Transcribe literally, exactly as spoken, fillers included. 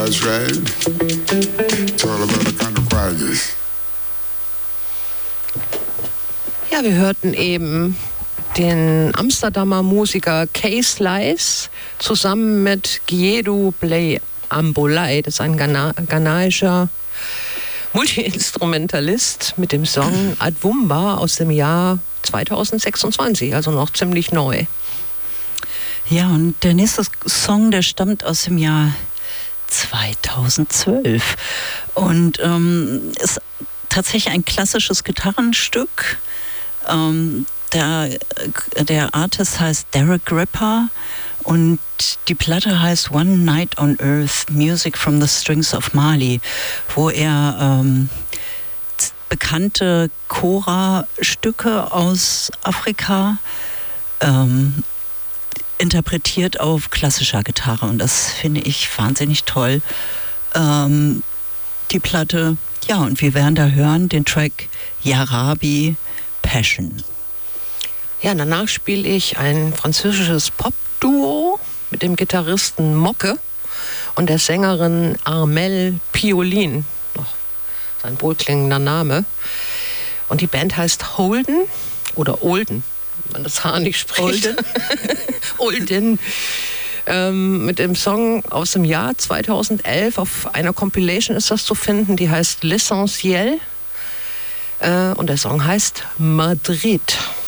That's right. It's all about the kind of practice. Ja, wir hörten eben den Amsterdamer Musiker Kay Slice zusammen mit Giedu Blay Ambolai, das ist ein Ghana- ghanaischer Multi-Instrumentalist, mit dem Song Adwumba aus dem Jahr zweitausendsechsundzwanzig, also noch ziemlich neu. Ja, und der nächste Song, der stammt aus dem Jahr zweitausendzwölf und ähm, ist tatsächlich ein klassisches Gitarrenstück. Ähm, der, der Artist heißt Derek Gripper und die Platte heißt One Night on Earth, Music from the Strings of Mali, wo er ähm, bekannte Chora-Stücke aus Afrika ähm, interpretiert auf klassischer Gitarre. Und das finde ich wahnsinnig toll. Ähm, die Platte, ja, und wir werden da hören den Track Yarabi Passion. Ja, danach spiele ich ein französisches Pop-Duo mit dem Gitarristen Mocke und der Sängerin Armelle Piolin. Noch sein wohlklingender Name. Und die Band heißt Holden oder Olden, wenn man das Haar nicht spricht. Olden. Olden. Ähm, mit dem Song aus dem Jahr zweitausendelf. Auf einer Compilation ist das zu finden, die heißt L'Essentiel. Äh, und der Song heißt Madrid.